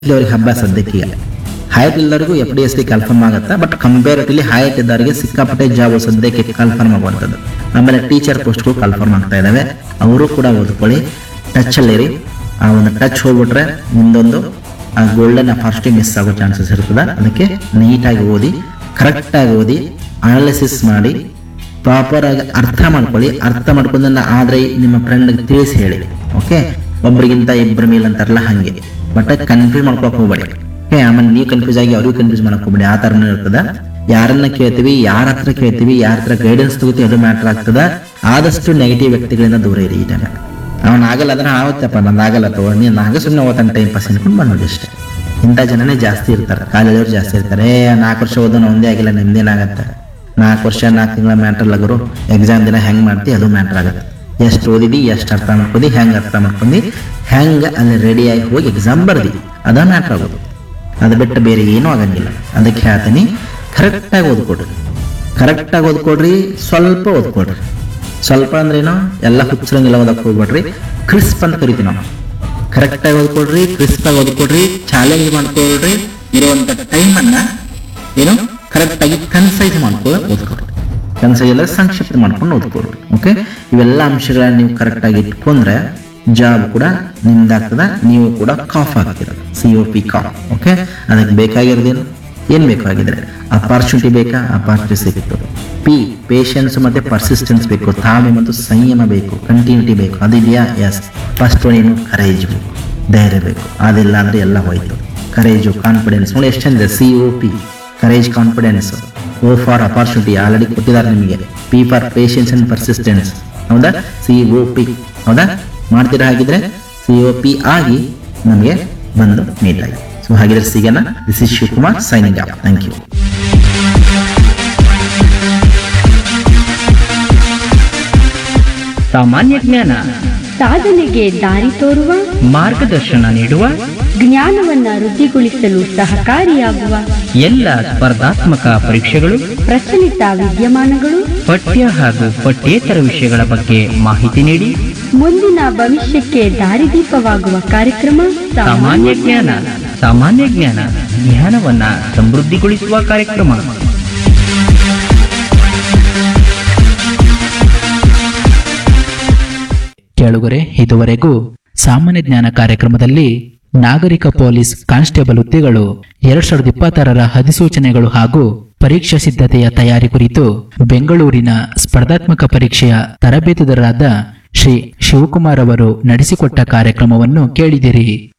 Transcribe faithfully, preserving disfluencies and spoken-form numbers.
ಅವ್ರಿಗೆ ಹಬ್ಬ ಸದ್ಯಕ್ಕೆ ಈಗ height ಇಲ್ಲರಿಗೂ F D S D confirm ಆಗುತ್ತೆ, ಬಟ್ ಕಂಪೇರಿಟಿವ್ಲಿ ಹೈಟ್ ಇದ್ದವರಿಗೆ ಸಿಕ್ಕಾಪಟ್ಟೆ ಜಾಬ್ ಸದ್ಯಕ್ಕೆ ಕನ್ಫರ್ಮ್ ಆಗುವಂಥದ್ದು. ಆಮೇಲೆ ಟೀಚರ್ ಪೋಸ್ಟ್ಗಳು ಕನ್ಫರ್ಮ್ ಆಗ್ತಾ ಇದ್ದಾವೆ, ಅವರು ಕೂಡ ಓದ್ಕೊಳ್ಳಿ, ಟಚ್ ಅಲ್ಲಿರಿ. ಆ ಒಂದು ಟಚ್ ಹೋಗ್ಬಿಟ್ರೆ ನಿಮ್ದೊಂದು ಆ ಗೋಲ್ಡನ್ ಅಪಾರ್ಚುನಿಟಿ ಮಿಸ್ ಆಗೋ ಚಾನ್ಸಸ್ ಇರ್ತದೆ. ಅದಕ್ಕೆ ನೀಟಾಗಿ ಓದಿ, ಕರೆಕ್ಟಾಗಿ ಓದಿ, ಅನಾಲಿಸಿಸ್ ಮಾಡಿ, ಪ್ರಾಪರ್ ಆಗಿ ಅರ್ಥ ಮಾಡ್ಕೊಳ್ಳಿ. ಅರ್ಥ ಮಾಡ್ಕೊಂಡನ್ನ ಆದ್ರೆ ನಿಮ್ಮ ಫ್ರೆಂಡ್ಗೆ ತಿಳಿಸಿ ಹೇಳಿ. ಓಕೆ, ಒಬ್ರಿಗಿಂತ ಇಬ್ಬರ ಮೇಲೆ ಅಂತಾರಲ್ಲ ಹಂಗೆ, ಬಟ್ ಕನ್ಫ್ಯೂಸ್ ಮಾಡ್ಕೊಳಕ್ ಹೋಗ್ಬೇಡಿ. ಓಕೆ, ಆಮೇಲೆ ನೀವು ಕನ್ಫ್ಯೂಸ್ ಆಗಿ ಅವ್ರಿಗೂ ಕನ್ಫ್ಯೂಸ್ ಮಾಡಕ್ ಹೋಗ್ಬೇಡಿ. ಆ ಥರನೂ ಇರ್ತದ. ಯಾರನ್ನ ಕೇಳ್ತೀವಿ, ಯಾರ ಹತ್ರ ಕೇಳ್ತೀವಿ, ಯಾರ ಹತ್ರ ಗೈಡೆನ್ಸ್ ತಗೋತೀವಿ, ಅದು ಮ್ಯಾಟರ್ ಆಗ್ತದ. ಆದಷ್ಟು ನೆಗೆಟಿವ್ ವ್ಯಕ್ತಿಗಳಿಂದ ದೂರ ಇರಿ ಈ ಟೈಮ್. ಅವ್ನು ಆಗಲ್ಲ ಅಂದ್ರೆ ಆವತ್ತಪ್ಪ ನಂದು ಆಗಲ್ಲ ತಗೋ, ನೀನು ನಾಗ ಸುಮ್ಮನೆ ಓದ್ತಾನೆ ಟೈಮ್ ಪಾಸ್ ಅನ್ಕೊಂಡು ಬಂದೋದು ಅಷ್ಟೇ. ಇಂಥ ಜನನೇ ಜಾಸ್ತಿ ಇರ್ತಾರೆ, ಕಾಲೇಜವ್ರು ಜಾಸ್ತಿ ಇರ್ತಾರೆ. ಏ ನಾಲ್ಕು ವರ್ಷ ಓದೋನು ಒಂದೇ ಆಗಿಲ್ಲ, ನಿಮ್ದೇನಾಗತ್ತೆ? ನಾಲ್ಕು ವರ್ಷ ನಾಲ್ಕು ತಿಂಗಳ ಮ್ಯಾಟರ್ ಲಗರು, ಎಕ್ಸಾಮ್ ದಿನ ಹೆಂಗ್ ಮಾಡ್ತಿ ಅದು ಮ್ಯಾಟರ್ ಆಗುತ್ತೆ. ಎಷ್ಟು ಓದಿದಿ, ಎಷ್ಟು ಅರ್ಥ ಮಾಡ್ಕೊಂಡಿ, ಹೆಂಗೆ ಅರ್ಥ ಮಾಡ್ಕೊಂಡಿ, ಹೆಂಗೆ ಅಲ್ಲಿ ರೆಡಿಯಾಗಿ ಹೋಗಿ ಎಕ್ಸಾಮ್ ಬರ್ದಿ, ಅದ ಮ್ಯಾಟ್ರ್ ಆಗೋದು. ಅದು ಬಿಟ್ಟು ಬೇರೆ ಏನೂ ಆಗಂಗಿಲ್ಲ. ಅದಕ್ಕೆ ಹೇಳ್ತೀನಿ, ಕರೆಕ್ಟಾಗಿ ಓದ್ಕೊಡ್ರಿ, ಕರೆಕ್ಟಾಗಿ ಓದ್ಕೊಡ್ರಿ, ಸ್ವಲ್ಪ ಓದ್ಕೊಡ್ರಿ. ಸ್ವಲ್ಪ ಅಂದ್ರೇನು, ಎಲ್ಲ ಹುಚ್ಚರಂಗಿಲ್ಲ ಓದಕ್ಕೆ ಹೋಗ್ಬೇಡ್ರಿ. ಕ್ರಿಸ್ಪ್ ಅಂತ ಕರಿತೀವಿ ನಾವು. ಕರೆಕ್ಟಾಗಿ ಓದ್ಕೊಡ್ರಿ, ಕ್ರಿಸ್ಪಾಗಿ ಓದ್ಕೊಡ್ರಿ, ಚಾಲೆಂಜ್ ಮಾಡ್ಕೊಳ್ರಿ. ಇರುವಂಥ ಟೈಮನ್ನ ಏನು ಕರೆಕ್ಟಾಗಿ ಕನ್ಸೈಸ್ ಮಾಡ್ಕೊಂಡು ಓದ್ಕೊಡ್ರಿ. ಕನ್ಸೈಸ್ ಎಲ್ಲ ಸಂಕ್ಷಿಪ್ತ ಮಾಡ್ಕೊಂಡು ಓದ್ಕೊಡ್ರಿ. ಓಕೆ, ಇವೆಲ್ಲ ಅಂಶಗಳನ್ನ ನೀವು ಕರೆಕ್ಟಾಗಿ ಇಟ್ಕೊಂಡ್ರೆ ಜಾಬ್ ಕೂಡ ನಿಮ್ದಾಗ್ತದ, ನೀವು ಕೂಡ calf ಆಗ್ತೀರ. C O P calf. Okay, ಅದಕ್ಕೆ ಬೇಕಾಗಿರೋದೇನು, ಏನ್ ಬೇಕಾಗಿದ್ರೆ ಅಪಾರ್ಚುನಿಟಿ ಬೇಕಾ, ಅಪಾರ್ಚುನಿಟಿ ಸಿಗುತ್ತೆ. ಪಿ ಪೇಷನ್ಸ್ ಮತ್ತೆ ಪರ್ಸಿಸ್ಟೆನ್ಸ್ ಬೇಕು, ತಾಳ್ಮೆ ಮತ್ತು ಸಂಯಮ ಬೇಕು, ಕಂಟಿನ್ಯೂಟಿ ಬೇಕು. ಅದಿದೆಯಾ? ಎಸ್. ಫಸ್ಟ್ ಏನು, ಕರೇಜ್ ಬೇಕು, ಧೈರ್ಯ ಬೇಕು. ಅದಿಲ್ಲ ಅಂದ್ರೆ ಎಲ್ಲ ಹೋಯ್ತು. ಕರೇಜು, ಕಾನ್ಫಿಡೆನ್ಸ್ ನೋಡಿ ಎಷ್ಟು ಚಂದ. C O P courage, confidence. O for opportunity already ಕೊಟ್ಟಿದ್ದಾರೆ ನಿಮಗೆ. P for patience and persistence. ಹೌದಾ? C O P. ಹೌದಾ? ಮಾಡ್ತೀರಾ? ಹಾಗಿದ್ರೆ ಸಿ ಒ ಪಿ ಆಗಿ ನಮಗೆ ಬಂದು ಮೀಟ್ ಆಗಿ. ಸೊ ಹಾಗಿದ್ರೆ ಸಿಗೋಣ. This is Shivakumar signing off. Thank you. ಸಾಮಾನ್ಯ ಜ್ಞಾನ, ಸಾಧನೆಗೆ ದಾರಿ ತೋರುವ, ಮಾರ್ಗದರ್ಶನ ನೀಡುವ, ಜ್ಞಾನವನ್ನ ವೃದ್ಧಿಗೊಳಿಸಲು ಸಹಕಾರಿಯಾಗುವ ಎಲ್ಲ ಸ್ಪರ್ಧಾತ್ಮಕ ಪರೀಕ್ಷೆಗಳು, ಪ್ರಚಲಿತ ವಿದ್ಯಮಾನಗಳು, ಪಠ್ಯ ಹಾಗೂ ಪಠ್ಯೇತರ ವಿಷಯಗಳ ಬಗ್ಗೆ ಮಾಹಿತಿ ನೀಡಿ ಮುಂದಿನ ಭವಿಷ್ಯಕ್ಕೆ ದಾರಿದೀಪವಾಗುವ ಕಾರ್ಯಕ್ರಮ ಸಾಮಾನ್ಯ ಜ್ಞಾನ. ಸಾಮಾನ್ಯ ಜ್ಞಾನ ಜ್ಞಾನವನ್ನ ಸಮೃದ್ಧಿಗೊಳಿಸುವ ಕಾರ್ಯಕ್ರಮ. ಕೇಳುಗರೆ, ಇದುವರೆಗೂ ಸಾಮಾನ್ಯ ಜ್ಞಾನ ಕಾರ್ಯಕ್ರಮದಲ್ಲಿ ನಾಗರಿಕ ಪೊಲೀಸ್ ಕಾನ್ಸ್ಟೇಬಲ್ ಹುದ್ದೆಗಳು ಎರಡ್ ಸಾವಿರದ ಇಪ್ಪತ್ತಾರರ ಅಧಿಸೂಚನೆಗಳು ಹಾಗೂ ಪರೀಕ್ಷಾ ಸಿದ್ಧತೆಯ ತಯಾರಿ ಕುರಿತು ಬೆಂಗಳೂರಿನ ಸ್ಪರ್ಧಾತ್ಮಕ ಪರೀಕ್ಷೆಯ ತರಬೇತುದಾರರಾದ ಶ್ರೀ ಶಿವಕುಮಾರ್ ಅವರು ನಡೆಸಿಕೊಟ್ಟ ಕಾರ್ಯಕ್ರಮವನ್ನು ಕೇಳಿದಿರಿ.